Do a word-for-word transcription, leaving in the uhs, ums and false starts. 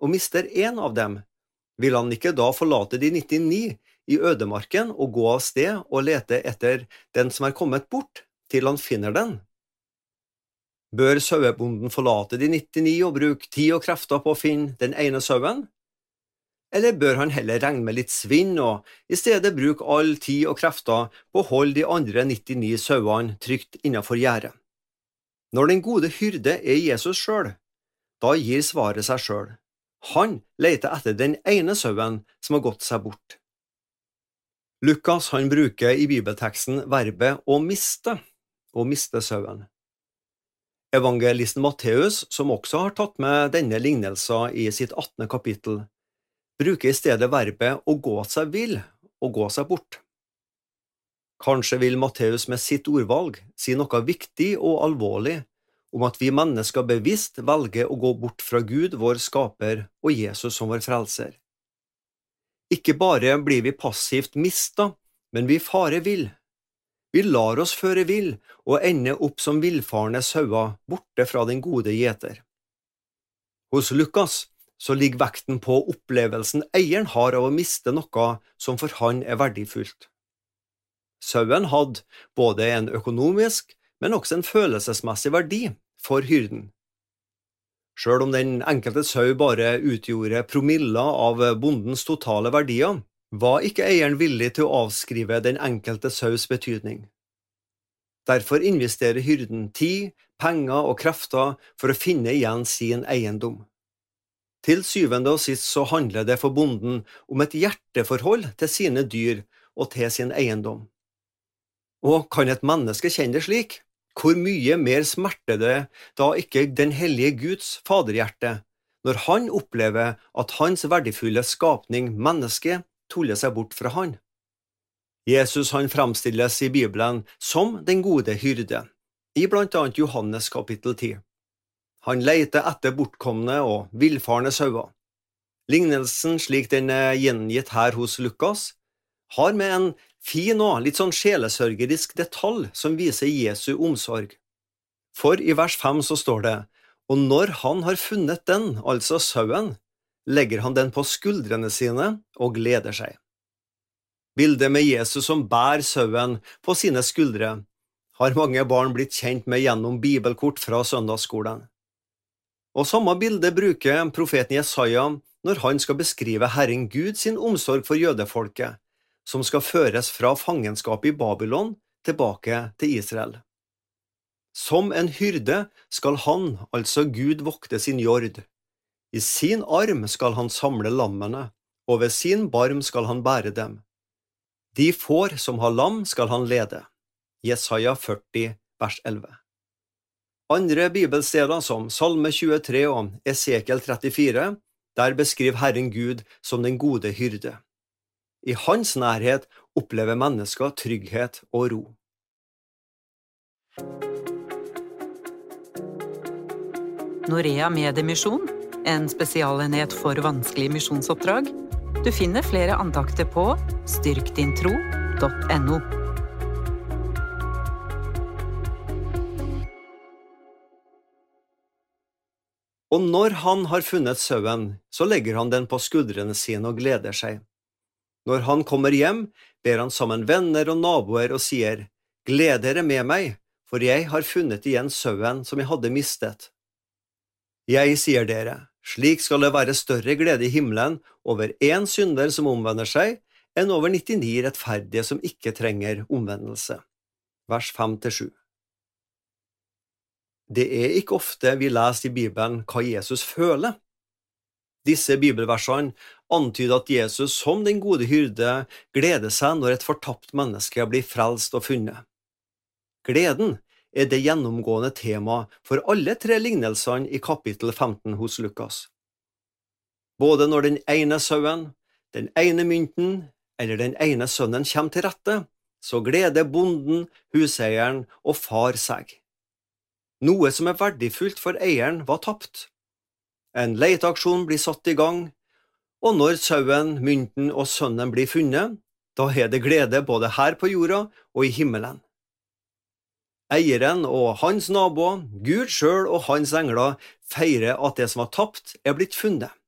og mister en av dem, vil han ikke da forlate de nittini i ødemarken og gå av sted og lete etter den som er kommet bort, til han finner den? Bør sauebonden forlate de nittini og bruke tid og krefter på å finne den ene sauen? Eller bør han heller regne med litt svinn og i stedet bruke all tid og krefter på å holde de andre nittini sauene trygt innenfor gjerdet? Når den gode hyrde er Jesus selv, da gir svaret seg selv. Han leter etter den ene sauen som har gått seg bort. Lukas han bruker i bibelteksten verbet å miste, å miste sauen. Evangelisten Matteus, som også har tatt med denne lignelsen i sitt attende kapittel, bruker i stedet verbet å gå seg vill, å gå seg bort. Kanskje vil Matteus med sitt ordvalg si noe viktig og alvorlig om at vi mennesker bevisst velger å gå bort fra Gud, vår skaper, og Jesus som vår frelser. Ikke bare blir vi passivt mistet, men vi farer vill. Vi lar oss føre vill og ender opp som villfarne sauer borte fra den gode gjeter. Hos Lukas så ligger vekten på opplevelsen eieren har av å miste noe som for han er verdifullt. Sauen hadde både en økonomisk, men også en følelsesmessig verdi for hyrden. Selv om den enkelte sau bare utgjorde promiller av bondens totale verdier, var ikke eieren villig til å avskrive den enkelte saus betydning. Derfor investerer hyrden tid, penger og krefter for å finne igjen sin eiendom. Til syvende og sist så handler det for bonden om et hjerteforhold til sine dyr og til sin eiendom. Og kan et menneske kjenne det slik? Hvor mye mer smerter det da ikke den hellige Guds faderhjerte, når han opplever at hans verdifulle skapning, mennesket, tuller seg bort fra han? Jesus han fremstilles i Bibelen som den gode hyrde, i blant annet Johannes kapittel ti. Han leter etter bortkomne og villfarne sauer. Lignelsen slik den er gjengitt her hos Lukas, har med en fin og litt sånn sjelesørgerisk detalj som viser Jesu omsorg. For i vers fem så står det, og når han har funnet den, altså sauen, legger han den på skuldrene sine og gleder seg. Bildet med Jesus som bær sauen på sine skuldre har mange barn blitt kjent med gjennom bibelkort fra søndagsskolen. Og samme bilde bruker profeten Jesaja når han skal beskrive Herren Gud sin omsorg for jødefolket, som skal føres fra fangenskap i Babylon tilbake til Israel. Som en hyrde skal han, altså Gud, vokte sin jord. I sin arm skal han samle lammene, og ved sin barm skal han bære dem. De får som har lam skal han lede. Jesaja førti, vers elleve. Andre bibelsteder som Salme tjuetre og Esekiel trettifire, der beskriver Herren Gud som den gode hyrde. I hans nærhet opplever mennesker trygghet og ro. Norea Mediemisjon, en spesialenhet for vanskelige misjonsoppdrag. Du finner flere andakter på styrk din tro punktum no. Og når han har funnet sauen, så legger han den på skuldrene sine og gleder seg. Når han kommer hjem, ber han sammen venner og naboer og sier, «Gled dere med meg, for jeg har funnet igjen sauen som jeg hadde mistet.» Jeg sier dere, slik skal det være større glede i himmelen over en synder som omvender seg, enn over nittini rettferdige som ikke trenger omvendelse. Vers fem til sju. Det er ikke ofte vi leser i Bibelen hva Jesus føler. Disse bibelversene antyder at Jesus som den gode hyrde gleder seg når et fortapt menneske blir frelst og funnet. Gleden er det gjennomgående tema for alle tre lignelsene i kapittel femten hos Lukas. Både når den ene sauen, den ene mynten eller den ene sønnen kommer til rette, så gleder bonden, huseieren og far seg. Noe som er verdifullt for eieren var tapt. En leteaksjon blir satt i gang, og når sauen, mynten og sønnen blir funnet, da er det glede både her på jorda og i himmelen. Eieren og hans naboer, Gud selv og hans engler feirer at det som var tapt er blitt funnet.